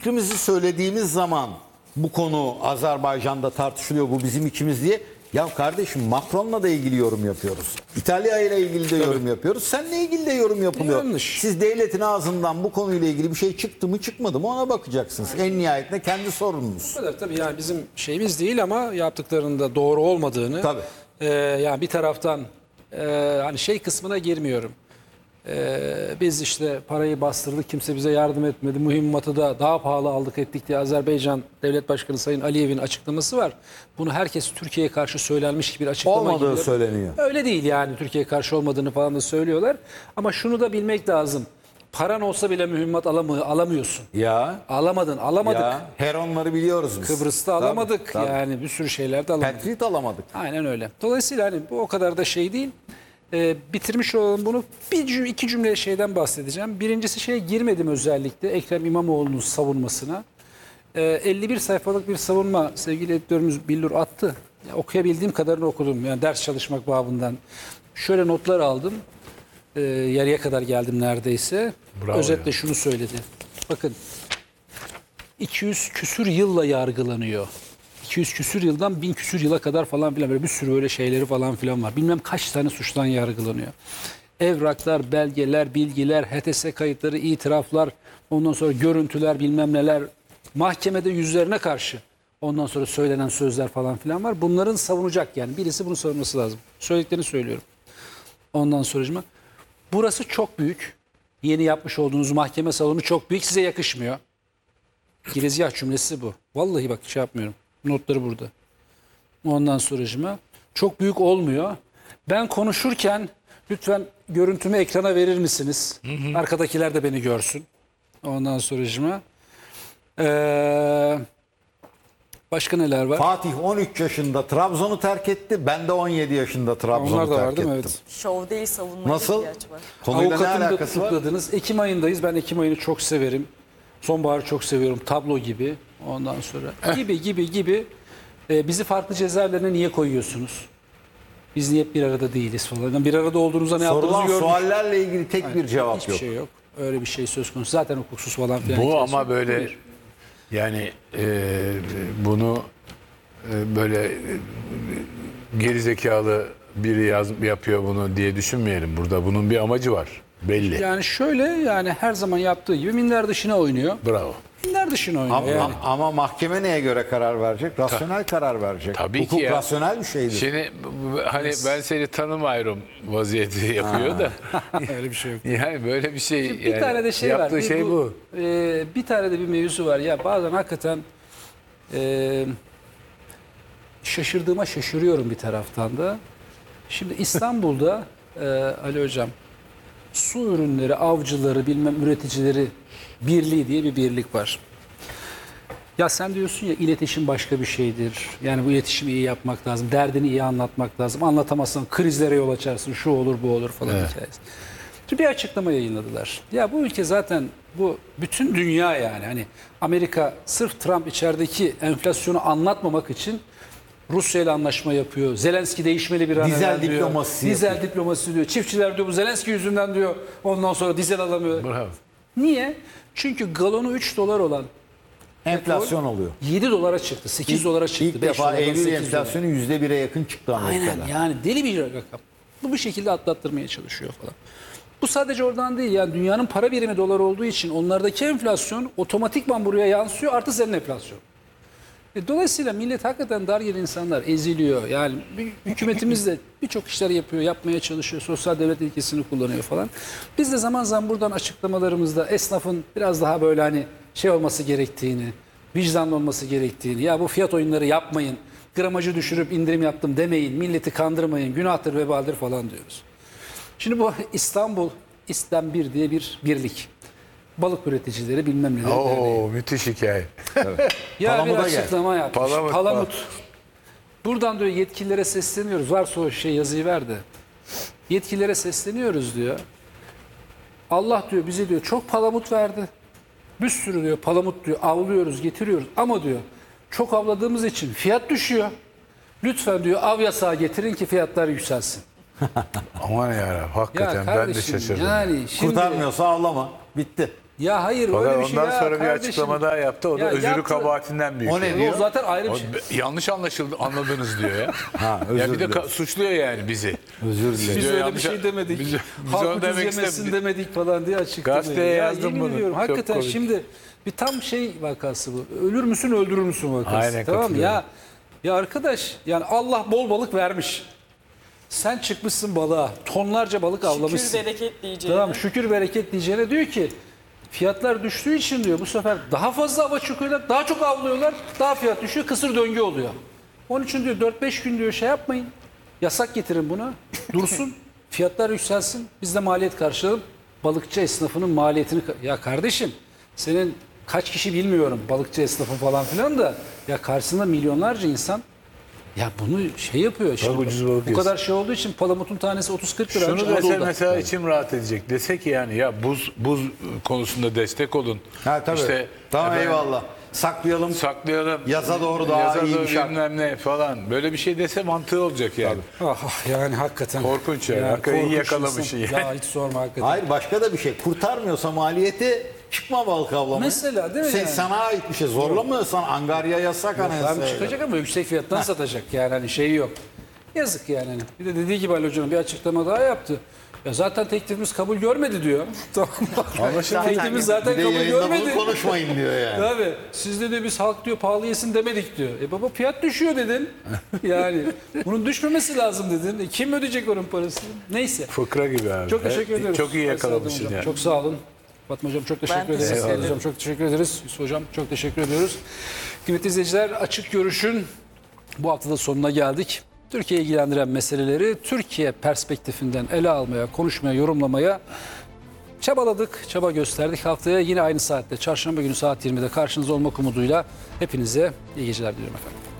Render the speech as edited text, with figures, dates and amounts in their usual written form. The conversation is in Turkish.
fikrimizi söylediğimiz zaman bu konu Azerbaycan'da tartışılıyor, bu bizim ikimiz diye. Ya kardeşim, Macron'la da ilgili yorum yapıyoruz. İtalya ile ilgili de yorum yapıyoruz. Seninle ilgili de yorum yapılıyor. Yanlış. Siz devletin ağzından bu konuyla ilgili bir şey çıktı mı çıkmadı mı ona bakacaksınız. En nihayetinde kendi sorununuz. Bu kadar tabii, yani bizim şeyimiz değil ama yaptıklarında doğru olmadığını. Tabii. Yani bir taraftan hani şey kısmına girmiyorum. Biz işte parayı bastırdık, kimse bize yardım etmedi, mühimmatı da daha pahalı aldık ettik diye Azerbaycan Devlet Başkanı Sayın Aliyev'in açıklaması var. Bunu herkes Türkiye'ye karşı söylenmiş bir açıklama Olmadığı gibi söyleniyor. Öyle değil yani, Türkiye'ye karşı olmadığını falan da söylüyorlar. Ama şunu da bilmek lazım. Paran olsa bile mühimmat alamıyorsun. Ya. Alamadık. Ya. Heronları biliyoruz biz. Kıbrıs'ta Tabii, alamadık. tabii. Yani bir sürü şeylerde alamadık. Petrit alamadık. Aynen öyle. Dolayısıyla hani bu o kadar da şey değil. Bitirmiş olalım bunu. İki cümle şeyden bahsedeceğim. Birincisi, şeye girmedim özellikle Ekrem İmamoğlu'nun savunmasına. 51 sayfalık bir savunma sevgili editörümüz Billur attı. Ya, okuyabildiğim kadarını okudum. Yani ders çalışmak babından. Şöyle notlar aldım. Yarıya kadar geldim neredeyse. Bravo Özetle ya. şunu söyledi. Bakın, 200 küsür yılla yargılanıyor. 200 küsür yıldan 1000 küsür yıla kadar falan filan, böyle bir sürü böyle şeyleri falan filan var. Bilmem kaç tane suçtan yargılanıyor. Evraklar, belgeler, bilgiler, HTS kayıtları, itiraflar, ondan sonra görüntüler, bilmem neler. Mahkemede yüzlerine karşı ondan sonra söylenen sözler falan filan var. Bunların savunacak yani. Birisi bunu savunması lazım. Söylediklerini söylüyorum. Ondan sonracığıma, burası çok büyük. Yeni yapmış olduğunuz mahkeme salonu çok büyük. Size yakışmıyor. Girizgah cümlesi bu. Vallahi bak, şey yapmıyorum. Notları burada. Ondan sonracığıma, çok büyük olmuyor. Ben konuşurken lütfen görüntümü ekrana verir misiniz? Arkadakiler de beni görsün. Ondan sonracığıma. Başka neler var? Fatih 13 yaşında Trabzon'u terk etti. Ben de 17 yaşında Trabzon'u Onlar da terk var değil mi? ettim. Evet. Şov değil, savunmaya Nasıl? ihtiyaç var. Konuyla ne Avukatını da alakası var? tutukladınız. Ekim ayındayız. Ben Ekim ayını çok severim. Sonbaharı çok seviyorum. Tablo gibi. Ondan sonra gibi. Bizi farklı cezaevlerine niye koyuyorsunuz? Biz niye hep bir arada değiliz falan. Yani bir arada olduğunuzda ne yaptığınızı Sorulan gördük. suallerle ilgili tek bir cevap Hiçbir yok. şey yok. Öyle bir şey söz konusu. Zaten hukuksuz falan filan. Bu hikayesi ama yok. böyle Buyur. yani bunu böyle gerizekalı biri yapıyor bunu diye düşünmeyelim. Burada bunun bir amacı var. Belli. Yani şöyle, yani her zaman yaptığı gibi minder dışına oynuyor. Bravo. Minder dışına oynuyor Ama, yani. ama mahkeme neye göre karar verecek? Rasyonel karar verecek. Tabii Hukuk ki ya. rasyonel bir şeydir. Şimdi hani ben seni tanımıyorum vaziyeti yapıyor da. Öyle bir şey yok. Yani böyle bir şey. Bir yani tane de şey var. yaptığı şey bu. Bir tane de bir mevzu var. Ya bazen hakikaten şaşırdığıma şaşırıyorum bir taraftan da. Şimdi İstanbul'da Ali Hocam, su ürünleri avcıları, bilmem üreticileri birliği diye bir birlik var. Ya sen diyorsun ya, iletişim başka bir şeydir. Yani bu iletişimi iyi yapmak lazım. Derdini iyi anlatmak lazım. Anlatamazsan krizlere yol açarsın. Şu olur, bu olur falan hikayesi. Şimdi bir açıklama yayınladılar. Ya bu ülke zaten, bu bütün dünya yani. Hani Amerika sırf Trump içerideki enflasyonu anlatmamak için Rusya ile anlaşma yapıyor. Zelenski değişmeli bir an Dizel evvel diyor. diplomasisi Dizel yapıyor. diplomasisi diyor. Çiftçiler diyor bu Zelenski yüzünden diyor. Ondan sonra dizel alamıyor. Bravo. Niye? Çünkü galonu 3 dolar olan Enflasyon oluyor. 7 dolara çıktı. 8 dolara çıktı. İlk 5 defa dolardan Eylül 8 enflasyonu %1'e yakın çıktı Amerika'da. Aynen, yani deli bir rakam. Bu şekilde atlattırmaya çalışıyor falan. Bu sadece oradan değil, yani dünyanın para birimi dolar olduğu için onlardaki enflasyon otomatikman buraya yansıyor, artı senin enflasyon. Dolayısıyla millet hakikaten dar gelen insanlar eziliyor. Yani hükümetimiz de birçok işler yapıyor, yapmaya çalışıyor. Sosyal devlet ilkesini kullanıyor falan. Biz de zaman zaman buradan açıklamalarımızda esnafın biraz daha böyle hani şey olması gerektiğini, vicdanlı olması gerektiğini, ya bu fiyat oyunları yapmayın, gramajı düşürüp indirim yaptım demeyin, milleti kandırmayın, günahtır, vebaldir falan diyoruz. Şimdi bu İstanbul İslam 1 diye bir birlik. Balık üreticileri bilmem neler derneği. Oo, müthiş hikaye. Ya bir Palamut'a gel. açıklama yapmış. Palamut. Palamut. Buradan diyor yetkililere sesleniyoruz. Varsa o şey yazıyı ver de. Yetkililere sesleniyoruz diyor. Allah diyor bize diyor çok palamut verdi. Bir sürü diyor palamut diyor avlıyoruz, getiriyoruz. Ama diyor çok avladığımız için fiyat düşüyor. Lütfen diyor av yasağı getirin ki fiyatlar yükselsin. Aman yarabbim, hakikaten ben de kardeşim, şaşırdım. yani şimdi Kurtarmıyorsa ağlama. Bitti. Ya hayır Fakat öyle bir şey ondan ya sonra bir kardeşim. açıklama daha yaptı. O da Ya özürü yaptı. kabahatinden büyük. O ne Yani. diyor? O zaten ayrı bir şey. Yanlış anladınız diyor ya. Ha, Ya özür bir de dilerim. suçluyor yani bizi. Özür dilerim. Biz Diyor, öyle bir yanlış- şey demedik. Biz Halk onu ucuz demek yemesin istemedik. demedik falan diye açıkladı. Gazeteye Ya yazdım yemin bunu. ediyorum, Çok hakikaten komik. şimdi bir tam şey vakası bu. Ölür müsün öldürür müsün vakası. Aynen, tamam mı? katılıyorum. Ya arkadaş yani Allah bol balık vermiş. Sen çıkmışsın balığa. Tonlarca balık avlamışsın. Şükür bereket diyeceğine. Tamam şükür bereket diyeceğine diyor ki fiyatlar düştüğü için diyor bu sefer daha fazla ava çıkıyorlar, daha çok avlıyorlar, daha fiyat düşüyor, kısır döngü oluyor. Onun için diyor 4-5 gün diyor şey yapmayın, yasak getirin buna, dursun, fiyatlar yükselsin, biz de maliyet karşılayalım. Balıkçı esnafının maliyetini... Ya kardeşim senin kaç kişi bilmiyorum balıkçı esnafı falan filan da ya karşısında milyonlarca insan ya bunu şey yapıyor. Şimdi ucuz balık bu yiyorsun. kadar şey olduğu için palamutun tanesi 30-40 lira. Şunu dese Anadolu'da. mesela içim rahat edecek. Dese ki yani ya buz konusunda destek olun. Ha tabii. İşte tamam efendim, eyvallah. Saklayalım. saklayalım. Yaza doğru daha Yaza iyi doğru bir şart. bilmem ne falan. Böyle bir şey dese mantığı olacak yani. Ah yani hakikaten. Korkunç ya. Hakikaten iyi korkunç yakalamışsın insan. yani. Ya hiç sorma hakikaten. Hayır başka da bir şey. Kurtarmıyorsa maliyeti çıkma balık avlamaya. Mesela değil mi yani? Sana ait bir şey. Zorlamıyorsan angarya yasak anayasaya. Tam çıkacak ama yüksek fiyattan satacak yani hani şeyi yok. Yazık yani. Hani. Bir de dediği gibi Ali Hoca'nın bir açıklama daha yaptı. Ya zaten teklifimiz kabul görmedi diyor. Tamam. Teklifimiz zaten Bir de kabul yayında bunu görmedi. konuşmayın diyor yani. Tabii. Siz de diyor biz halk diyor pahalı yesin demedik diyor. Baba fiyat düşüyor dedin. Yani bunun düşmemesi lazım dedin. Kim ödeyecek onun parasını? Neyse. Fıkra gibi abi. Çok teşekkür ediyoruz. Çok iyi Aysel Hanım yakalamışsın hocam. yani. Çok sağ olun. Fatma Hocam çok teşekkür ederiz. teşekkür Eyvallah. ederim. Hocam çok teşekkür ederiz. Yusuf Hocam çok teşekkür ediyoruz. Kıymetli izleyiciler Açık Görüş'ün bu haftada sonuna geldik. Türkiye'yi ilgilendiren meseleleri Türkiye perspektifinden ele almaya, konuşmaya, yorumlamaya çabaladık, çaba gösterdik. Haftaya yine aynı saatte, çarşamba günü saat 20'de karşınızda olmak umuduyla hepinize iyi geceler diliyorum efendim.